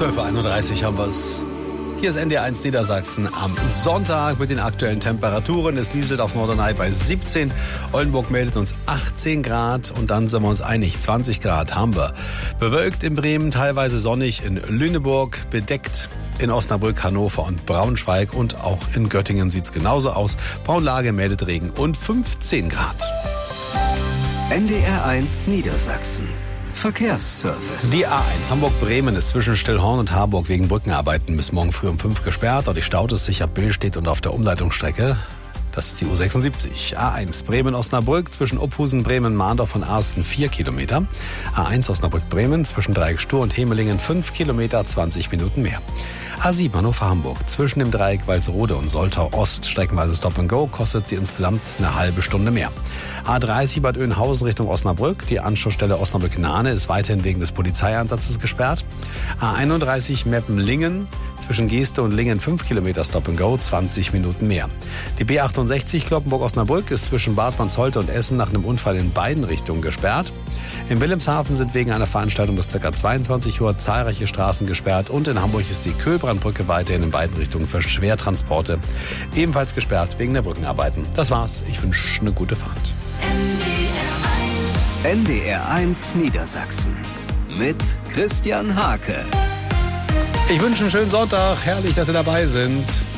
12.31 Uhr haben wir es. Hier ist NDR1 Niedersachsen am Sonntag mit den aktuellen Temperaturen. Es nieselt auf Norderney bei 17. Oldenburg meldet uns 18 Grad und dann sind wir uns einig, 20 Grad haben wir. Bewölkt in Bremen, teilweise sonnig in Lüneburg, bedeckt in Osnabrück, Hannover und Braunschweig und auch in Göttingen sieht es genauso aus. Braunlage meldet Regen und 15 Grad. NDR1 Niedersachsen. Verkehrsservice. Die A1 Hamburg-Bremen ist zwischen Stillhorn und Harburg wegen Brückenarbeiten bis morgen früh um 5 gesperrt. Dort staut es sich ab Bill steht und auf der Umleitungsstrecke. Das ist die U76. A1 Bremen-Osnabrück zwischen Ophusen, Bremen, Mahndorf und Arsten 4 Kilometer. A1 Osnabrück-Bremen zwischen Dreieck Stur und Hemelingen 5 Kilometer, 20 Minuten mehr. A7 Hannover-Hamburg zwischen dem Dreieck Walsrode und Soltau-Ost streckenweise Stop and Go kostet sie insgesamt eine halbe Stunde mehr. A30 Bad Oeynhausen Richtung Osnabrück. Die Anschlussstelle Osnabrück-Nahne ist weiterhin wegen des Polizeieinsatzes gesperrt. A31 Meppen-Lingen zwischen Geeste und Lingen 5 Kilometer Stop and Go, 20 Minuten mehr. Die B68 Kloppenburg-Osnabrück ist zwischen Bad Mannsholte und Essen nach einem Unfall in beiden Richtungen gesperrt. In Wilhelmshaven sind wegen einer Veranstaltung bis ca. 22 Uhr zahlreiche Straßen gesperrt und in Hamburg ist die Köhlbrandbrücke weiterhin in beiden Richtungen für Schwertransporte ebenfalls gesperrt wegen der Brückenarbeiten. Das war's. Ich wünsche eine gute Fahrt. NDR1 Niedersachsen mit Christian Hake. Ich wünsche einen schönen Sonntag. Herrlich, dass Sie dabei sind.